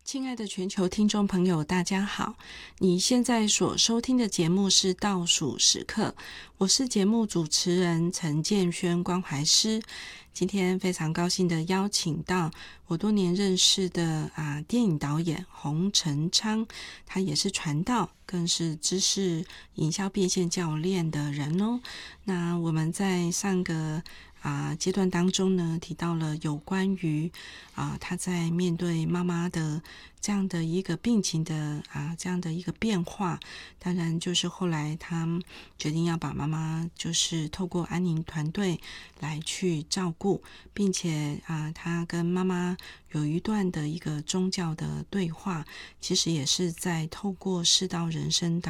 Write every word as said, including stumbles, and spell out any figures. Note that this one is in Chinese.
亲爱的全球听众朋友，大家好！你现在所收听的节目是倒数时刻，我是节目主持人陈建轩关怀师。今天非常高兴的邀请到我多年认识的啊电影导演洪承昌，他也是传道，更是知识营销变现教练的人哦。那我们在上个啊阶段当中呢，提到了有关于啊他在面对妈妈的这样的一个病情的啊这样的一个变化，当然就是后来他决定要把妈妈就是透过安宁团队来去照顾，并且啊他跟妈妈有一段的一个宗教的对话，其实也是在透过世道人生当